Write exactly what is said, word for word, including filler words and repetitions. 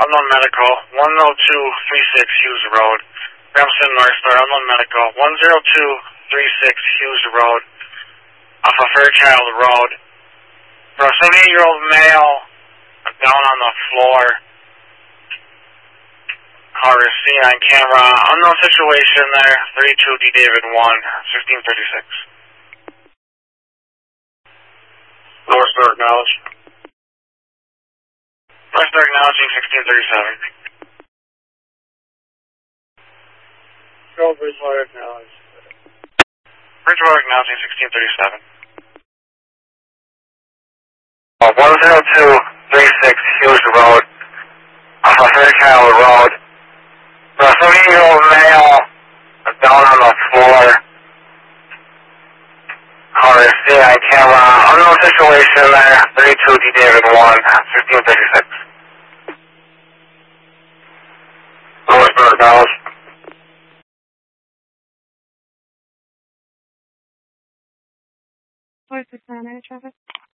unknown medical, one oh two three six Hughes Road. Ramson North Star, unknown medical, one oh two three six Hughes Road, off of Fairchild Road. For a seventy-eight-year-old male, down on the floor. Car is seen on camera. Unknown situation there, thirty-two D David one, fifteen thirty-six. Lower Star acknowledge. Lower Star acknowledging sixteen thirty-seven. Go Bridgewater acknowledge. Bridgewater acknowledging sixteen thirty-seven. one oh two three six Hughes Road, off of Fairchild Road. For a seventy-year-old male, down on the floor. Car is seen on camera. Unknown situation there, thirty-two D David one, fifteen thirty-six. Lower Star acknowledge. Lower Star traffic.